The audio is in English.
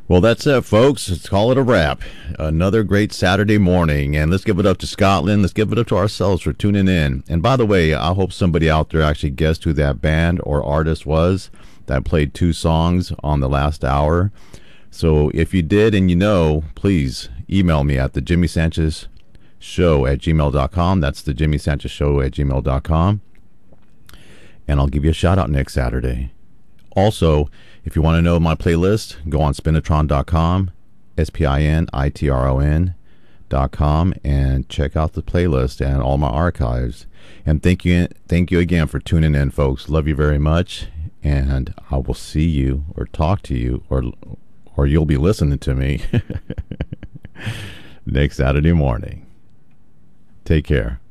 Well, that's it, folks. Let's call it a wrap. Another great Saturday morning. And let's give it up to Scotland. Let's give it up to ourselves for tuning in. And by the way, I hope somebody out there actually guessed who that band or artist was that played two songs on the last hour. So if you did and you know, please email me at the Jimmy Sanchez Show at gmail.com. That's the Jimmy Sanchez Show at gmail.com. And I'll give you a shout out next Saturday. Also, if you want to know my playlist, go on spinitron.com, spinitron.com, and check out the playlist and all my archives. And thank you again for tuning in, folks. Love you very much, and I will see you or talk to you, or you'll be listening to me next Saturday morning. Take care.